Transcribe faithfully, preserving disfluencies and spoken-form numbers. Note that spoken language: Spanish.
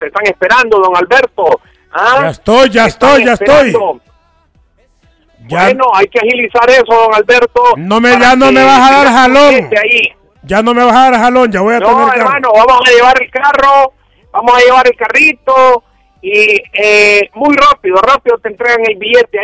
te están esperando, don Alberto. ¿Ah? Ya estoy, ya estoy, ya estoy. Ya. Bueno, hay que agilizar eso, don Alberto. No me, ya no me vas a dar jalón. Ya no me vas a dar jalón, ya voy a no, tener hermano, carro. Vamos a llevar el carro, vamos a llevar el carrito y eh, muy rápido, rápido te entregan el billete.